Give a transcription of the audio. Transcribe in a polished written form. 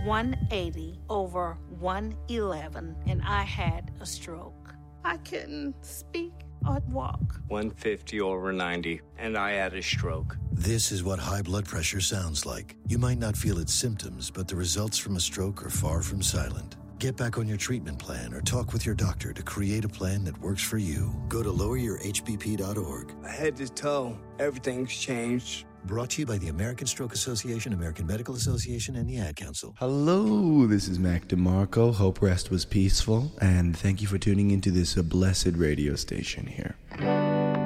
180 over 111, and I had a stroke. I couldn't speak or walk. 150 over 90, and I had a stroke. This is what high blood pressure sounds like. You might not feel its symptoms, but the results from a stroke are far from silent. Get back on your treatment plan or talk with your doctor to create a plan that works for you. Go to loweryourhbp.org. Head to toe, everything's changed. Brought to you by the American Stroke Association, American Medical Association, and the Ad Council. Hello, this is Mac DeMarco. Hope rest was peaceful, and thank you for tuning into this blessed radio station here.